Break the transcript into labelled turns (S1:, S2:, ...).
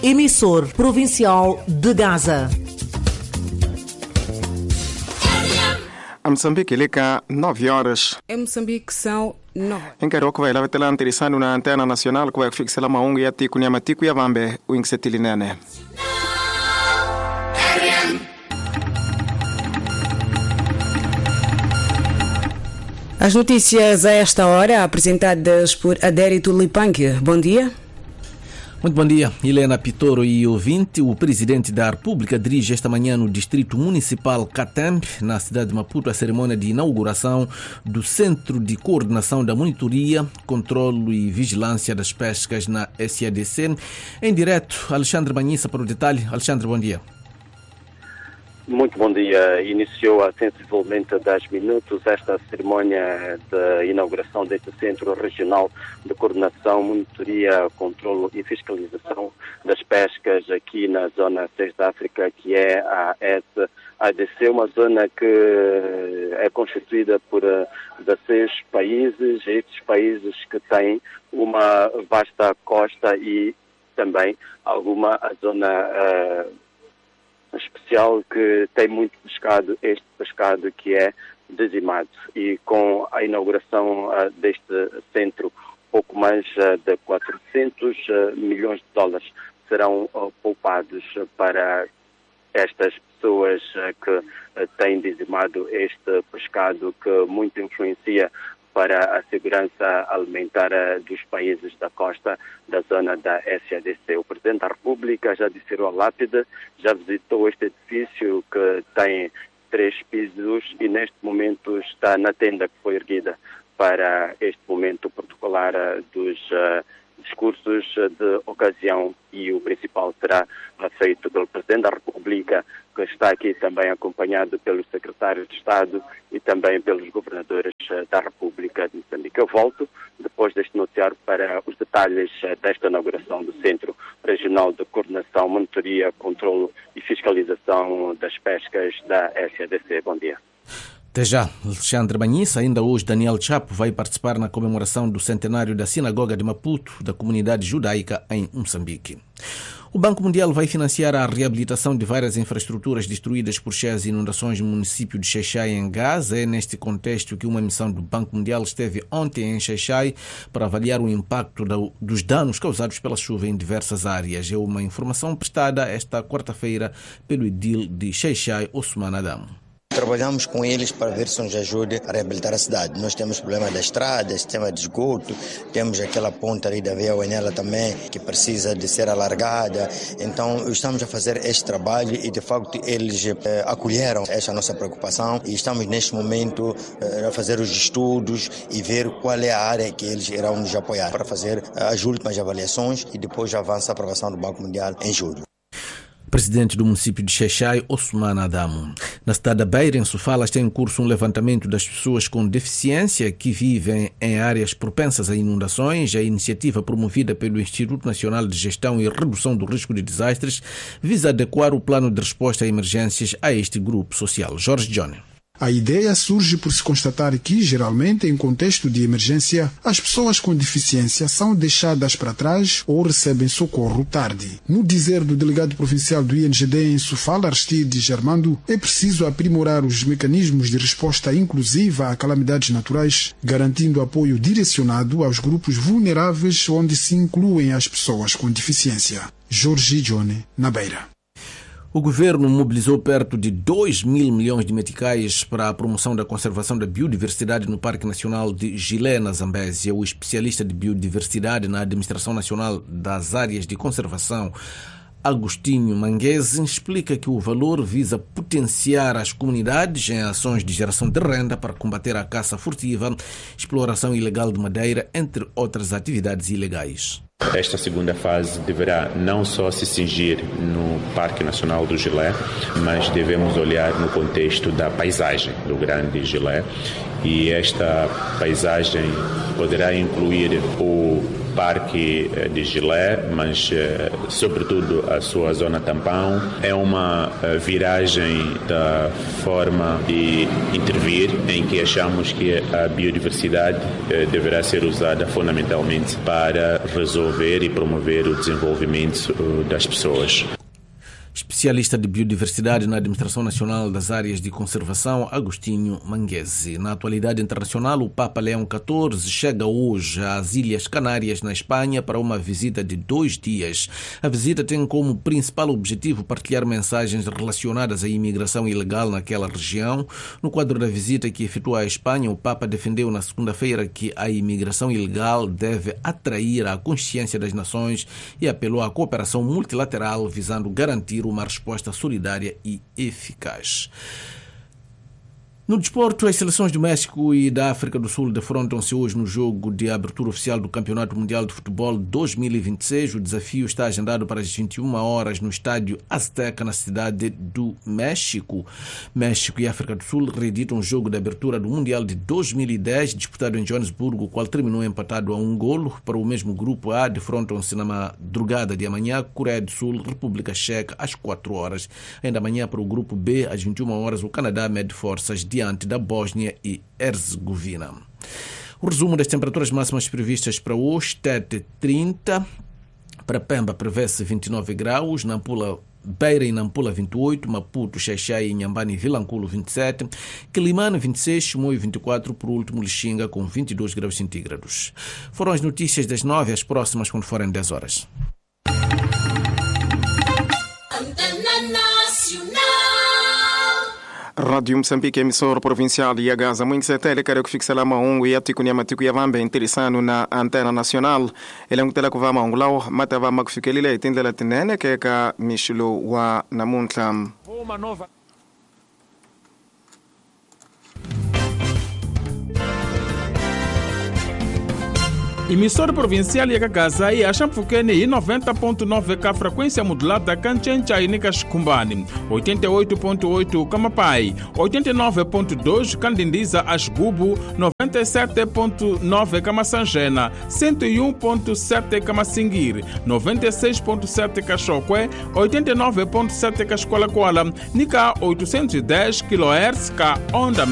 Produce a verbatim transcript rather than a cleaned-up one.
S1: emissor provincial de Gaza.
S2: A Moçambique, liga nove horas.
S3: Em Moçambique são nove.
S2: Em Carioca, vai lá tela interessante na antena nacional, que vai fixar lá uma e a tico, nem a tico e a vambe, o inxetilinene.
S3: As notícias a esta hora, apresentadas por Adérito Lipanque. Bom dia.
S4: Muito bom dia, Helena Pitoro e ouvinte. O presidente da República dirige esta manhã no Distrito Municipal Catembe, na cidade de Maputo, a cerimônia de inauguração do Centro de Coordenação da Monitoria, Controlo e Vigilância das Pescas na S A D C. Em direto, Alexandre Banhissa para o detalhe. Alexandre, bom dia.
S5: Muito bom dia. Iniciou há sensivelmente dez minutos esta cerimónia de inauguração deste Centro Regional de Coordenação, Monitoria, Controlo e Fiscalização das Pescas aqui na Zona seis da África, que é a S A D C, uma zona que é constituída por dezesseis países, estes países que têm uma vasta costa e também alguma zona uh, especial que tem muito pescado, este pescado que é dizimado. E com a inauguração uh, deste centro, pouco mais uh, de quatrocentos uh, milhões de dólares serão uh, poupados para estas pessoas uh, que uh, têm dizimado este pescado, que muito influencia para a segurança alimentar dos países da costa da zona da S A D C. O Presidente da República já desceu a lápide, já visitou este edifício que tem três pisos e neste momento está na tenda que foi erguida para este momento particular dos uh, discursos de ocasião, e o principal será feito pelo Presidente da República, que está aqui também acompanhado pelos secretários de Estado e também pelos governadores da República de Moçambique. Eu volto, depois deste noticiário, para os detalhes desta inauguração do Centro Regional de Coordenação, Monitoria, Controlo e Fiscalização das Pescas da S A D C. Bom dia.
S4: Até já, Alexandre Banhissa. Ainda hoje, Daniel Chapo vai participar na comemoração do centenário da Sinagoga de Maputo, da comunidade judaica em Moçambique. O Banco Mundial vai financiar a reabilitação de várias infraestruturas destruídas por cheias e inundações no município de Xai-Xai, em Gaza. É neste contexto que uma missão do Banco Mundial esteve ontem em Xai-Xai para avaliar o impacto dos danos causados pela chuva em diversas áreas. É uma informação prestada esta quarta-feira pelo edil de Xai-Xai, Osman Adamo.
S6: Trabalhamos com eles para ver se nos ajuda a reabilitar a cidade. Nós temos problema da estrada, sistema de esgoto, temos aquela ponta ali da Via Uenela também, que precisa de ser alargada. Então, estamos a fazer este trabalho e, de facto, eles eh, acolheram esta nossa preocupação e estamos, neste momento, eh, a fazer os estudos e ver qual é a área que eles irão nos apoiar para fazer eh, as últimas avaliações e depois avança a aprovação do Banco Mundial em julho.
S4: Presidente do município de Xai-Xai, Osman Adamo. Na cidade da Beira, em Sofala, está em curso um levantamento das pessoas com deficiência que vivem em áreas propensas a inundações. A iniciativa promovida pelo Instituto Nacional de Gestão e Redução do Risco de Desastres visa adequar o plano de resposta a emergências a este grupo social. Jorge Johnny.
S7: A ideia surge por se constatar que, geralmente, em contexto de emergência, as pessoas com deficiência são deixadas para trás ou recebem socorro tarde. No dizer do delegado provincial do I N G D em Sofala, Aristides Germando, é preciso aprimorar os mecanismos de resposta inclusiva a calamidades naturais, garantindo apoio direcionado aos grupos vulneráveis, onde se incluem as pessoas com deficiência. Jorge Johnny, na Beira.
S4: O governo mobilizou perto de dois mil milhões de meticais para a promoção da conservação da biodiversidade no Parque Nacional de Gilé, na Zambésia. O especialista de biodiversidade na Administração Nacional das Áreas de Conservação, Agostinho Manguese, explica que o valor visa potenciar as comunidades em ações de geração de renda para combater a caça furtiva, exploração ilegal de madeira, entre outras atividades ilegais.
S8: Esta segunda fase deverá não só se cingir no Parque Nacional do Gilé, mas devemos olhar no contexto da paisagem do Grande Gilé, e esta paisagem poderá incluir o Parque de Gilé, mas sobretudo a sua zona tampão. É uma viragem da forma de intervir, em que achamos que a biodiversidade deverá ser usada fundamentalmente para resolver e promover o desenvolvimento das pessoas.
S4: Especialista de biodiversidade na Administração Nacional das Áreas de Conservação, Agostinho Manguese. Na atualidade internacional, o Papa Leão quatorze chega hoje às Ilhas Canárias, na Espanha, para uma visita de dois dias. A visita tem como principal objetivo partilhar mensagens relacionadas à imigração ilegal naquela região. No quadro da visita que efetua à Espanha, o Papa defendeu na segunda-feira que a imigração ilegal deve atrair a consciência das nações e apelou à cooperação multilateral visando garantir uma resposta solidária e eficaz. No desporto, as seleções do México e da África do Sul defrontam-se hoje no jogo de abertura oficial do Campeonato Mundial de Futebol dois mil e vinte e seis. O desafio está agendado para as vinte e uma horas no estádio Azteca, na cidade do México. México e África do Sul reeditam o jogo de abertura do Mundial de dois mil e dez, disputado em Joanesburgo, o qual terminou empatado a um golo. Para o mesmo grupo A, defrontam-se na madrugada de amanhã Coreia do Sul, República Checa, às quatro horas. Ainda amanhã, para o grupo B, às vinte e uma horas, o Canadá mede forças diante da Bósnia e Herzegovina. O resumo das temperaturas máximas previstas para hoje: Tete trinta, para Pemba prevê-se vinte e nove graus, Nampula, Beira e Nampula vinte e oito, Maputo, Xaixai, Inhambane e Vilanculo vinte e sete, Quilimane vinte e seis, Chimoio vinte e quatro, por último Lixinga com vinte e dois graus centígrados. Foram as notícias das nove, as próximas quando forem dez horas.
S2: Rádio Moçambique, emissor provincial e a Gaza. Muito setele, cara que fixa lá maungo e atico ni matico ya vambe interessando na antena nacional. Ele é um tela que vai maungo lá, mata vai mago fica lile tende la tenene que ka mishlo wa namuntlam.
S9: Uma nova emissora provincial e Gaza e a Champfukene e noventa ponto nove K frequência modulada Kanchencha e Nicas Kumbani, oitenta e oito ponto oito Kamapai, oitenta e nove ponto dois Candindiza Asgubu, noventa e sete ponto nove Kamasangena, cento e um ponto sete Kamasingir, noventa e seis ponto sete Cachoque, oitenta e nove ponto sete Cascola Kuala, Nica oitocentos e dez kHz K onda